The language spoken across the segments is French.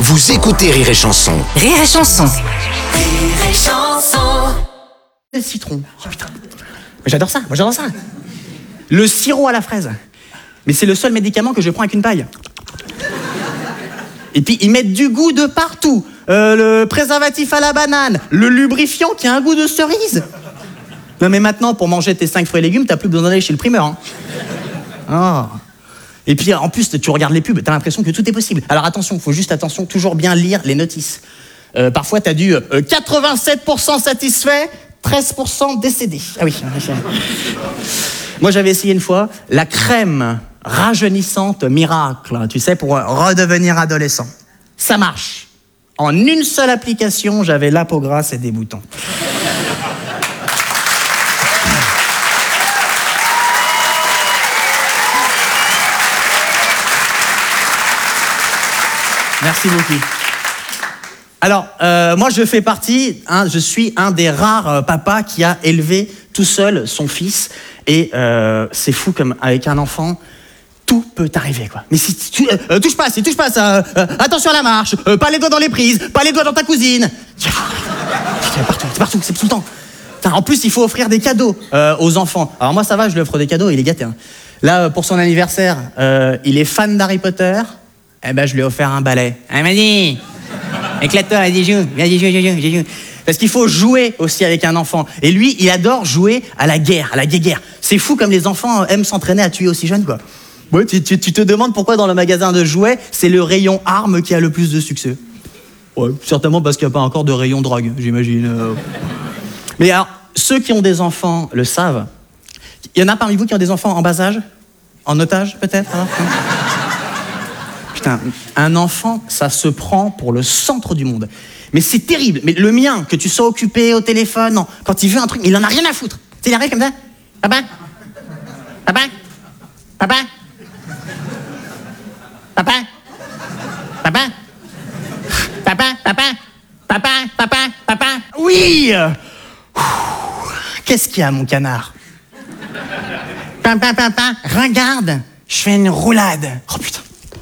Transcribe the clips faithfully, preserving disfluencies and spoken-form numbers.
Vous écoutez Rire et Chanson. Rire et Chanson. Rire et Chanson. Le citron. Oh putain. Mais j'adore ça, moi j'adore ça. Le sirop à la fraise. Mais c'est le seul médicament que je prends avec une paille. Et puis ils mettent du goût de partout. Euh, le préservatif à la banane, le lubrifiant qui a un goût de cerise. Non mais maintenant, pour manger tes cinq fruits et légumes, t'as plus besoin d'aller chez le primeur. Hein. Oh. Et puis en plus, tu regardes les pubs, t'as l'impression que tout est possible. Alors attention, faut juste attention, toujours bien lire les notices. Euh, parfois, t'as du euh, quatre-vingt-sept pour cent satisfait, treize pour cent décédé. Ah oui. Moi, j'avais essayé une fois la crème rajeunissante miracle, tu sais, pour redevenir adolescent. Ça marche. En une seule application, j'avais la peau grasse et des boutons. Merci beaucoup. Alors, euh, moi, je fais partie, hein, je suis un des rares euh, papas qui a élevé tout seul son fils. Et euh, c'est fou comme avec un enfant, tout peut arriver, quoi. Mais si tu euh, euh, touche pas, si touche pas ça, euh, attention à la marche, euh, pas les doigts dans les prises, pas les doigts dans ta cousine. C'est partout, c'est partout, c'est tout le temps. Enfin, en plus, il faut offrir des cadeaux euh, aux enfants. Alors moi, ça va, je lui offre des cadeaux, il est gâté. Hein. Là, pour son anniversaire, euh, il est fan d'Harry Potter. Eh ben, je lui ai offert un balai. Ah, vas-y, éclate-toi, vas-y, joue, vas-y, joue, joue, joue, joue. Parce qu'il faut jouer aussi avec un enfant. Et lui, il adore jouer à la guerre, à la guerre. C'est fou comme les enfants aiment s'entraîner à tuer aussi jeune, quoi. Ouais, tu, tu, tu te demandes pourquoi dans le magasin de jouets, c'est le rayon armes qui a le plus de succès. Ouais, certainement parce qu'il n'y a pas encore de rayon drogue, j'imagine. Mais alors, ceux qui ont des enfants le savent. Il y en a parmi vous qui ont des enfants en bas âge? En otage, peut-être hein? Putain, un enfant, ça se prend pour le centre du monde. Mais c'est terrible. Mais le mien, que tu sois occupé au téléphone, non, quand il veut un truc, il en a rien à foutre. Tu sais, il arrive comme ça. Papa, papa, papa, papa, papa, papa, papa, papa, papa, papa. Oui. Qu'est-ce qu'il y a, mon canard? Papa, papa, regarde, je fais une roulade. Oh putain.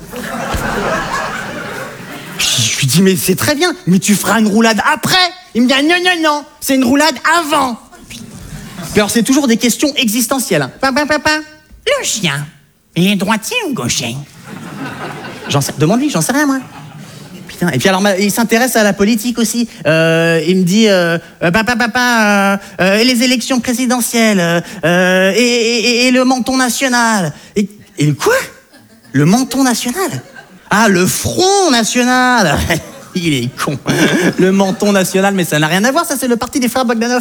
Je lui dis, mais c'est très bien, mais tu feras une roulade après. Il me dit, non, non, non, c'est une roulade avant. Puis alors, c'est toujours des questions existentielles. Papa, papa, le chien, il est droitier ou gaucher? J'en sais, demande-lui, j'en sais rien, moi. Putain, et puis alors, il s'intéresse à la politique aussi. Euh, il me dit, euh, papa, papa, euh, euh, et les élections présidentielles, euh, et, et, et le menton national. Et, et quoi? Le menton national? Ah, le Front National. Il est con. Le menton national, mais ça n'a rien à voir, ça c'est le parti des frères Bogdanov.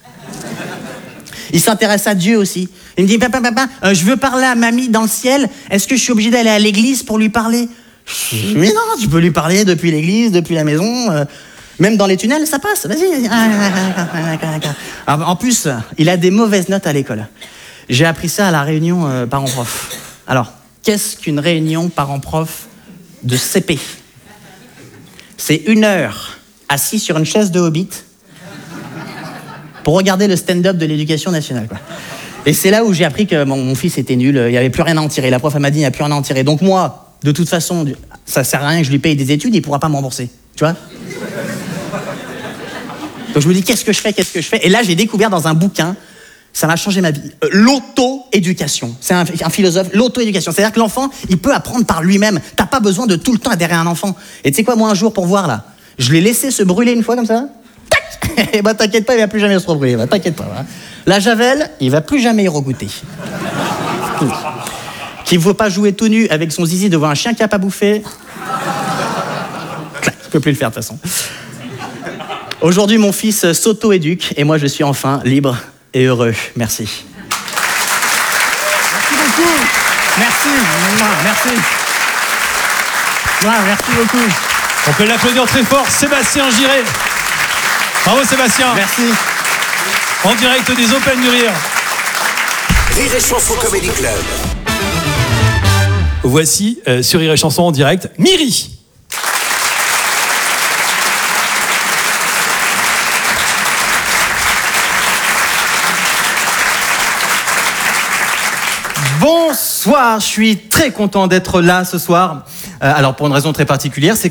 Il s'intéresse à Dieu aussi. Il me dit, papa, papa, euh, je veux parler à mamie dans le ciel, est-ce que je suis obligé d'aller à l'église pour lui parler? Mais non, tu peux lui parler depuis l'église, depuis la maison, euh, même dans les tunnels, ça passe, vas-y. Alors, en plus, il a des mauvaises notes à l'école. J'ai appris ça à la réunion euh, parents-prof. Alors, qu'est-ce qu'une réunion parents-prof de C P? C'est une heure assis sur une chaise de hobbit pour regarder le stand-up de l'éducation nationale, quoi. Et c'est là où j'ai appris que mon, mon fils était nul, il n'y avait plus rien à en tirer. La prof m'a dit, il n'y a plus rien à en tirer. Donc moi, de toute façon, ça sert à rien que je lui paye des études, il ne pourra pas me rembourser. Tu vois? Donc je me dis, qu'est-ce que je fais, qu'est-ce que je fais? Et là, j'ai découvert dans un bouquin, ça m'a changé ma vie. Euh, l'auto-éducation. C'est un, un philosophe, l'auto-éducation. C'est-à-dire que l'enfant, il peut apprendre par lui-même. T'as pas besoin de tout le temps adhérer à un enfant. Et tu sais quoi, moi, un jour, pour voir, là, je l'ai laissé se brûler une fois comme ça. Tac! Et bah, t'inquiète pas, il va plus jamais se rebrûler. Bah, t'inquiète pas. Hein. La javel, il va plus jamais y regoûter. Qu'il ne faut pas jouer tout nu avec son zizi devant un chien qui a pas bouffé. Clac, il peut plus le faire, de toute façon. Aujourd'hui, mon fils s'auto-éduque et moi, je suis enfin libre et heureux. Merci. Merci beaucoup. Merci. Merci. Ouais, merci beaucoup. On peut l'applaudir très fort, Sébastien Giré. Bravo Sébastien. Merci. En direct des Open du Rire. Rire et Chanson Comedy Club. Voici euh, sur Rire et Chanson en direct, Myri. Bonsoir, je suis très content d'être là ce soir. Euh, alors pour une raison très particulière, c'est